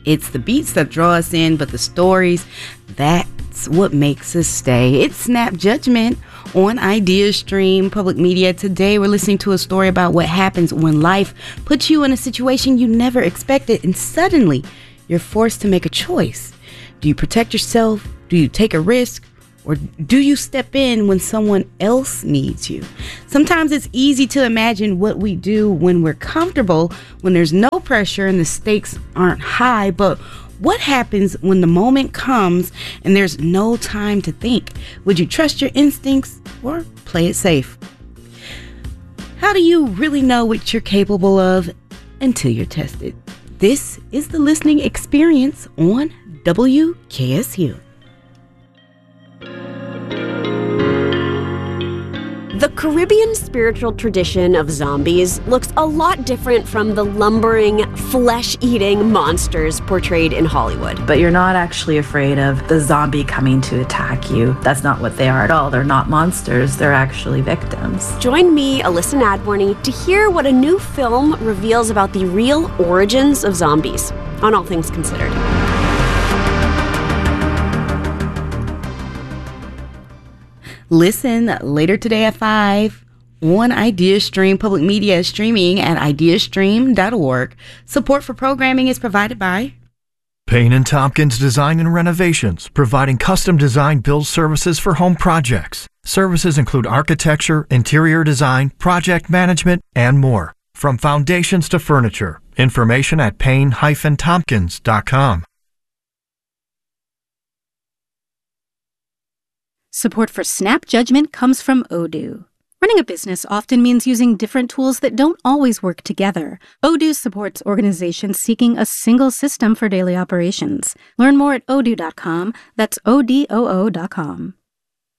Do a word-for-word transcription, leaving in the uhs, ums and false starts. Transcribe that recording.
It's the beats that draw us in, but the stories, that's what makes us stay. It's Snap Judgment on IdeaStream Public Media. Today, we're listening to a story about what happens when life puts you in a situation you never expected, and suddenly you're forced to make a choice. Do you protect yourself? Do you take a risk? Or do you step in when someone else needs you? Sometimes it's easy to imagine what we do when we're comfortable, when there's no pressure and the stakes aren't high. But what happens when the moment comes and there's no time to think? Would you trust your instincts or play it safe? How do you really know what you're capable of until you're tested? This is the listening experience on W K S U. The Caribbean spiritual tradition of zombies looks a lot different from the lumbering, flesh-eating monsters portrayed in Hollywood. But you're not actually afraid of the zombie coming to attack you. That's not what they are at all. They're not monsters. They're actually victims. Join me, Alyssa Nadworny, to hear what a new film reveals about the real origins of zombies on All Things Considered. Listen later today at five on IdeaStream Public Media, streaming at ideastream dot org. Support for programming is provided by Payne and Tompkins Design and Renovations, providing custom design build services for home projects. Services include architecture, interior design, project management, and more. From foundations to furniture. Information at payne dash tompkins dot com. Support for Snap Judgment comes from Odoo. Running a business often means using different tools that don't always work together. Odoo supports organizations seeking a single system for daily operations. Learn more at odoo dot com. That's O D O O dot com.